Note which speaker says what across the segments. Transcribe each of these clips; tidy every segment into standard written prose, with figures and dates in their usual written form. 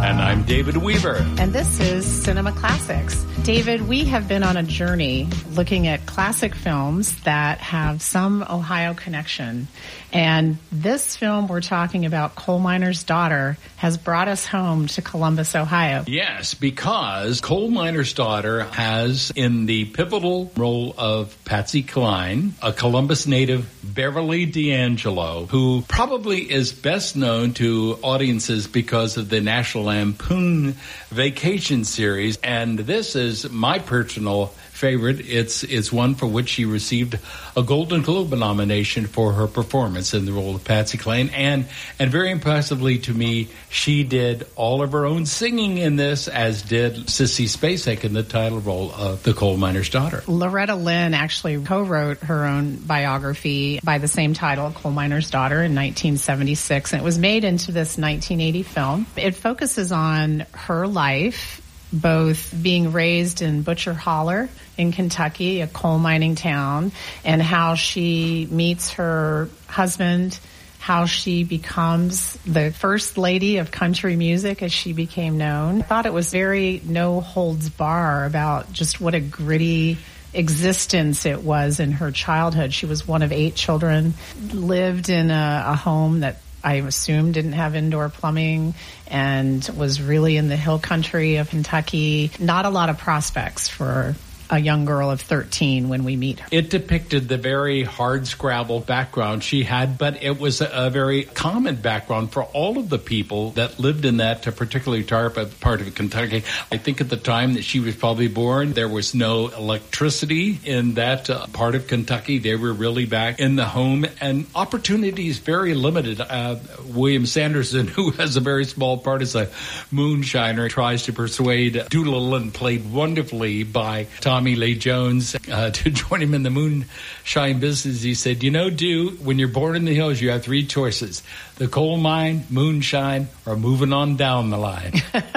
Speaker 1: And I'm David Weaver.
Speaker 2: And this is Cinema Classics. David, we have been on a journey looking at classic films that have some Ohio connection. And this film we're talking about, Coal Miner's Daughter, has brought us home to Columbus, Ohio.
Speaker 1: Yes, because Coal Miner's Daughter has in the pivotal role of Patsy Cline, a Columbus native, Beverly D'Angelo, who probably is best known to audiences because of the National Lampoon Vacation series. And this is my personal favorite. It's one for which she received a Golden Globe nomination for her performance in the role of Patsy Cline. And very impressively to me, she did all of her own singing in this, as did Sissy Spacek in the title role of The Coal Miner's Daughter.
Speaker 2: Loretta Lynn actually co-wrote her own biography by the same title, Coal Miner's Daughter, in 1976. And it was made into this 1980 film. It focuses on her life, both being raised in Butcher Holler in Kentucky, a coal mining town, and how she meets her husband, how she becomes the first lady of country music as she became known. I thought it was very no holds bar about just what a gritty existence it was in her childhood. She was one of 8 children, lived in a home that I assume didn't have indoor plumbing, and was really in the hill country of Kentucky. Not a lot of prospects for a young girl of 13 when we meet her.
Speaker 1: It depicted the very hard-scrabble background she had, but it was a very common background for all of the people that lived in that particularly part of Kentucky. I think at the time that she was probably born, there was no electricity in that part of Kentucky. They were really back in the home, and opportunities very limited. William Sanderson, who has a very small part as a moonshiner, tries to persuade Doolittle, and played wonderfully by Tommy Lee Jones, to join him in the moonshine business. He said, Do, when you're born in the hills, you have 3 choices: the coal mine, moonshine, or moving on down the line.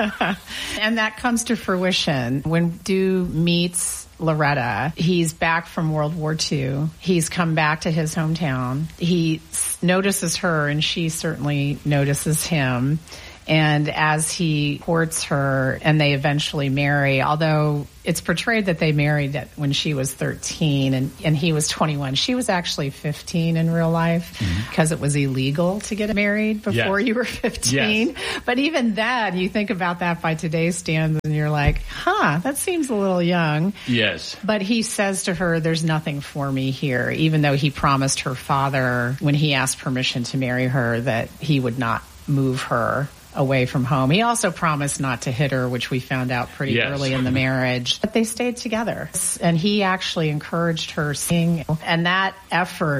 Speaker 2: And that comes to fruition when Dew meets Loretta. He's back from World War II. He's come back to his hometown. He notices her, and she certainly notices him. And as he courts her and they eventually marry, although it's portrayed that they married when she was 13 and he was 21. She was actually 15 in real life because it was illegal to get married before you were 15. Yes. But even that, you think about that by today's standards and you're like, that seems a little young.
Speaker 1: Yes.
Speaker 2: But he says to her, there's nothing for me here, even though he promised her father when he asked permission to marry her that he would not move her away from home. He also promised not to hit her, which we found out pretty early in the marriage. But they stayed together. And he actually encouraged her singing. And that effort